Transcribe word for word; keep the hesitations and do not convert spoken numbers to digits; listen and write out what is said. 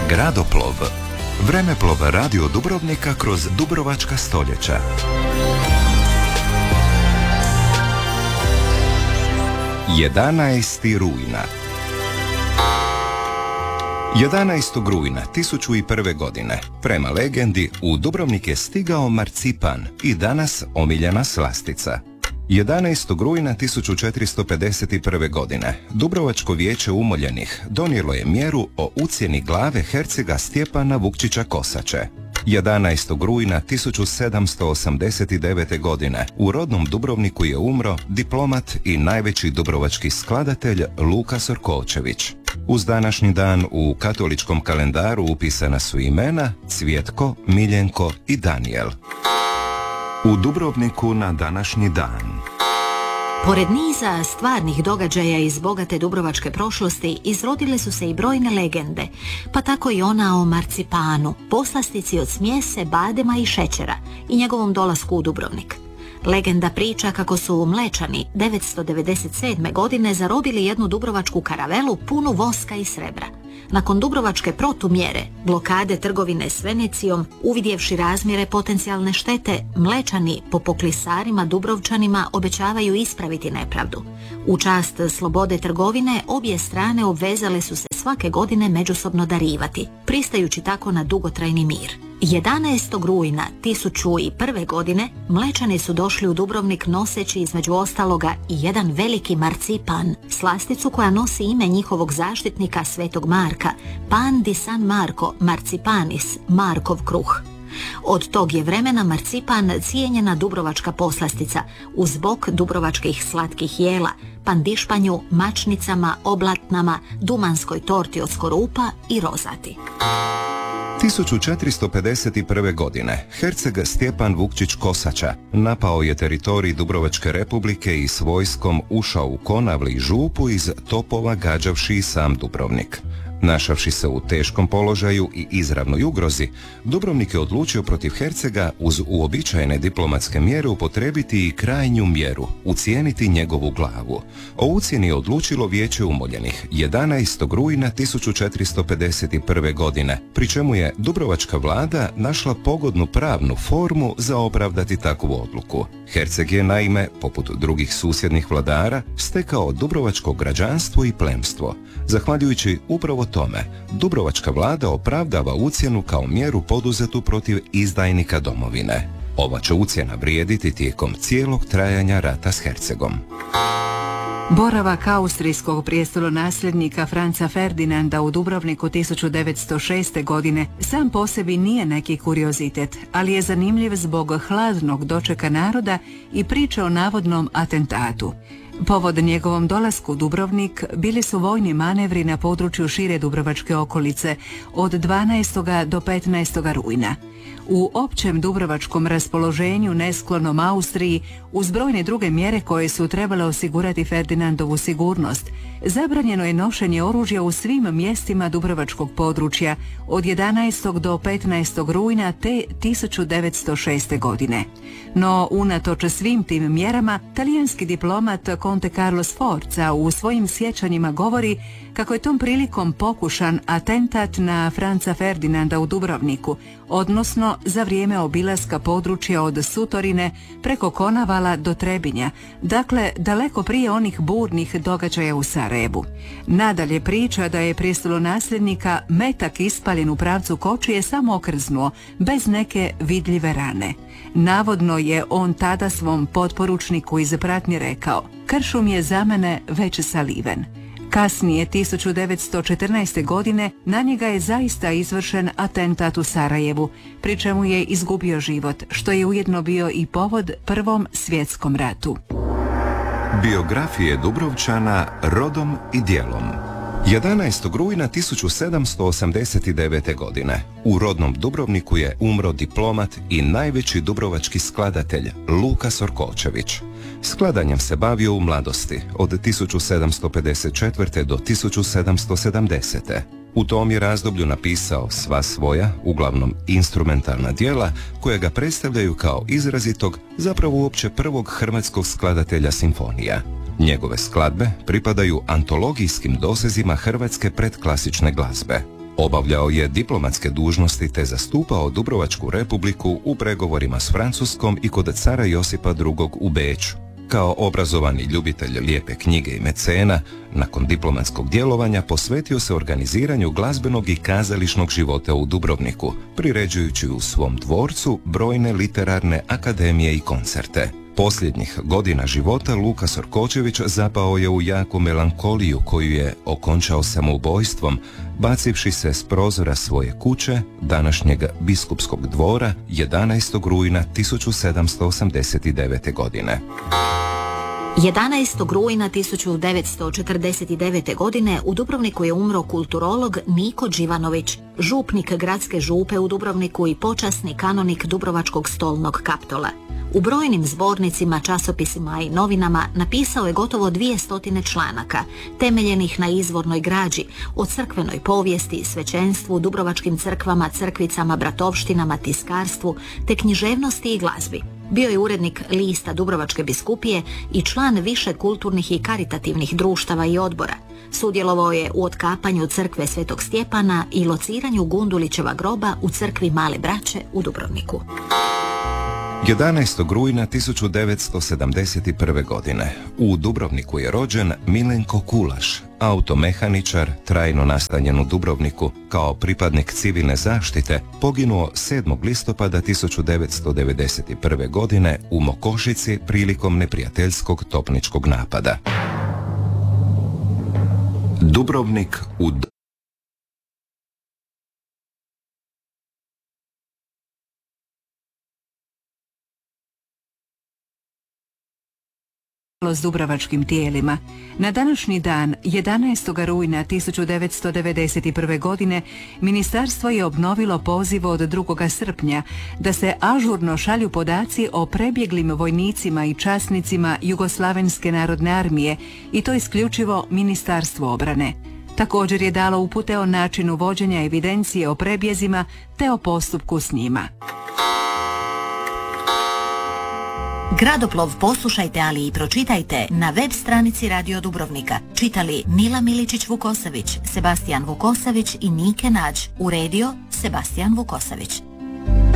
Gradoplov. Vremeplov radio Dubrovnika kroz dubrovačka stoljeća. jedanaesti rujna. jedanaestog rujna tisuću prve. godine, prema legendi, u Dubrovnik je stigao marcipan i danas omiljena slastica. jedanaestog rujna tisuću četiristo pedeset prve. godine, Dubrovačko vijeće umoljenih donijelo je mjeru o ucjeni glave hercega Stjepana Vukčića Kosače. jedanaestog rujna tisuću sedamsto osamdeset devete. godine u rodnom Dubrovniku je umro diplomat i najveći dubrovački skladatelj Luka Sorkovčević. Uz današnji dan u katoličkom kalendaru upisana su imena Cvjetko, Miljenko i Danijel. U Dubrovniku na današnji dan. Pored niza stvarnih događaja iz bogate dubrovačke prošlosti izrodile su se i brojne legende, pa tako i ona o marcipanu, poslastici od smjese, badema i šećera i njegovom dolasku u Dubrovnik. Legenda priča kako su Mlečani devetsto devedeset sedme. godine zarobili jednu dubrovačku karavelu punu voska i srebra. Nakon dubrovačke protumjere, blokade trgovine s Venecijom, uvidjevši razmjere potencijalne štete, Mlečani po poklisarima Dubrovčanima obećavaju ispraviti nepravdu. U čast slobode trgovine obje strane obvezale su se svake godine međusobno darivati, pristajući tako na dugotrajni mir. jedanaestog rujna tisuću prve. godine Mlečani su došli u Dubrovnik noseći između ostaloga i jedan veliki marcipan, slasticu koja nosi ime njihovog zaštitnika Svetog Marka, Pan di San Marco Marcipanis, Markov kruh. Od tog je vremena marcipan cijenjena dubrovačka poslastica, uz bok dubrovačkih slatkih jela, pandišpanju, mačnicama, oblatnama, dumanskoj torti od skorupa i rozati. tisuću četiristo pedeset prve. godine herceg Stjepan Vukčić Kosača napao je teritorij Dubrovačke republike i s vojskom ušao u Konavle i Župu iz topova gađavši i sam Dubrovnik. Našavši se u teškom položaju i izravnoj ugrozi, Dubrovnik je odlučio protiv hercega uz uobičajene diplomatske mjere upotrijebiti i krajnju mjeru, ucijeniti njegovu glavu. O ucjeni je odlučilo vijeće umoljenih jedanaestog rujna tisuću četiristo pedeset prve. godine, pri čemu je dubrovačka vlada našla pogodnu pravnu formu za opravdati takvu odluku. Herceg je naime, poput drugih susjednih vladara, stekao dubrovačko građanstvo i plemstvo. Zahvaljujući upravo tome, dubrovačka vlada opravdava ucjenu kao mjeru poduzetu protiv izdajnika domovine. Ova će ucjena vrijediti tijekom cijelog trajanja rata s hercegom. Boravak austrijskog prijestolonasljednika Franca Ferdinanda u Dubrovniku tisuću devetsto šeste. godine sam po sebi nije neki kuriozitet, ali je zanimljiv zbog hladnog dočeka naroda i priče o navodnom atentatu. Povod njegovom dolasku u Dubrovnik bili su vojni manevri na području šire dubrovačke okolice od dvanaestog do petnaestog rujna. U općem dubrovačkom raspoloženju nesklonom Austriji, uz brojne druge mjere koje su trebale osigurati Ferdinandovu sigurnost, zabranjeno je nošenje oružja u svim mjestima dubrovačkog područja od jedanaestog do petnaestog rujna te tisuću devetsto šeste. godine. No, unatoč svim tim mjerama, talijanski diplomat Conte Carlo Sforza u svojim sjećanjima govori kako je tom prilikom pokušan atentat na Franca Ferdinanda u Dubrovniku, odnosno za vrijeme obilaska područja od Sutorine preko Konavala do Trebinja, dakle daleko prije onih burnih događaja u Sarajevu. Nadalje priča da je prijestolonasljednika metak ispaljen u pravcu kočije samo okrznuo, bez neke vidljive rane. Navodno je on tada svom potporučniku iz pratnje rekao: "Kršum je za mene već saliven." Kasnije, tisuću devetsto četrnaeste. godine, na njega je zaista izvršen atentat u Sarajevu, pri čemu je izgubio život, što je ujedno bio i povod Prvom svjetskom ratu. Biografije Dubrovčana rodom i djelom. jedanaestog rujna tisuću sedamsto osamdeset devete. godine u rodnom Dubrovniku je umro diplomat i najveći dubrovački skladatelj Luka Sorkovčević. Skladanjem se bavio u mladosti, od tisuću sedamsto pedeset četvrte. do tisuću sedamsto sedamdesete. U tom je razdoblju napisao sva svoja, uglavnom instrumentalna djela, koje ga predstavljaju kao izrazitog, zapravo uopće prvog hrvatskog skladatelja simfonija. Njegove skladbe pripadaju antologijskim dosezima hrvatske predklasične glazbe. Obavljao je diplomatske dužnosti te zastupao Dubrovačku republiku u pregovorima s Francuskom i kod cara Josipa drugog. u Beču. Kao obrazovani ljubitelj lijepe knjige i mecena, nakon diplomatskog djelovanja posvetio se organiziranju glazbenog i kazališnog života u Dubrovniku, priređujući u svom dvorcu brojne literarne akademije i koncerte. Posljednjih godina života Luka Sorkočević zapao je u jaku melankoliju koju je okončao samoubojstvom, bacivši se s prozora svoje kuće, današnjeg biskupskog dvora, jedanaestog rujna tisuću sedamsto osamdeset devete. godine. jedanaestog rujna tisuću devetsto četrdeset devete. godine u Dubrovniku je umro kulturolog Niko Đivanović, župnik gradske župe u Dubrovniku i počasni kanonik Dubrovačkog stolnog kaptola. U brojnim zbornicima, časopisima i novinama napisao je gotovo dvije stotine članaka, temeljenih na izvornoj građi, o crkvenoj povijesti, svećenstvu, dubrovačkim crkvama, crkvicama, bratovštinama, tiskarstvu, te književnosti i glazbi. Bio je urednik lista Dubrovačke biskupije i član više kulturnih i karitativnih društava i odbora. Sudjelovao je u otkapanju crkve Svetog Stjepana i lociranju Gundulićeva groba u crkvi Male Braće u Dubrovniku. jedanaestog rujna tisuću devetsto sedamdeset prve. godine u Dubrovniku je rođen Milenko Kulaš, automehaničar, trajno nastanjen u Dubrovniku, kao pripadnik civilne zaštite, poginuo sedmog listopada tisuću devetsto devedeset prve. godine u Mokošici prilikom neprijateljskog topničkog napada. Dubrovnik u s dubrovačkim tijelima. Na današnji dan, jedanaestog rujna tisuću devetsto devedeset prve. godine, ministarstvo je obnovilo poziv od drugog srpnja da se ažurno šalju podaci o prebjeglim vojnicima i časnicima Jugoslavenske narodne armije i to isključivo Ministarstvo obrane. Također je dalo upute o načinu vođenja evidencije o prebjezima te o postupku s njima. Gradoplov poslušajte, ali i pročitajte na web stranici Radio Dubrovnika. Čitali Mila Miličić-Vukosavić, Sebastijan Vukosavić i Nike Nađ. Uredio Sebastijan Vukosavić.